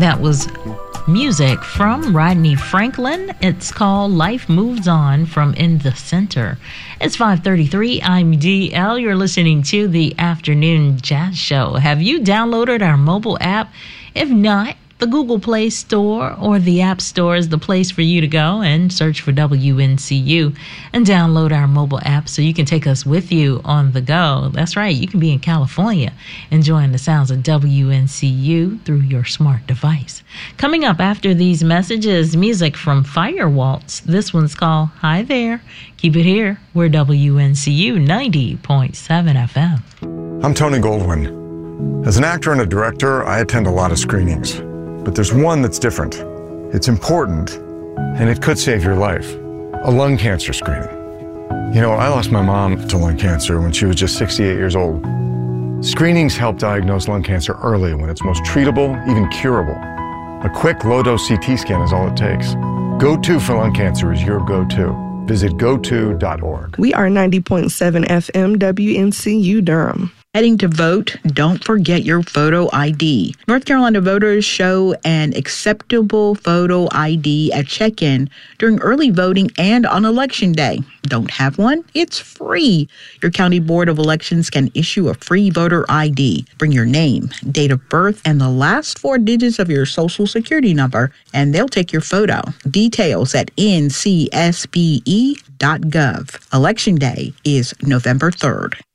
That was music from Rodney Franklin. It's called Life Moves On from In the Center. It's 5:33. I'm DL. You're listening to the Afternoon Jazz Show. Have you downloaded our mobile app? If not, the Google Play Store or the App Store is the place for you to go and search for WNCU and download our mobile app so you can take us with you on the go. That's right, you can be in California enjoying the sounds of WNCU through your smart device. Coming up after these messages, music from Fire Waltz. This one's called Hi There. Keep it here. We're WNCU 90.7 FM. I'm Tony Goldwyn. As an actor and a director, I attend a lot of screenings. But there's one that's different. It's important, and it could save your life. A lung cancer screening. You know, I lost my mom to lung cancer when she was just 68 years old. Screenings help diagnose lung cancer early when it's most treatable, even curable. A quick low-dose CT scan is all it takes. Go-To for lung cancer is your go-to. Visit goto.org. We are 90.7 FM WNCU Durham. Heading to vote, don't forget your photo ID. North Carolina voters show an acceptable photo ID at check-in during early voting and on Election Day. Don't have one? It's free. Your County Board of Elections can issue a free voter ID. Bring your name, date of birth, and the last 4 digits of your Social Security number, and they'll take your photo. Details at ncsbe.gov. Election Day is November 3rd.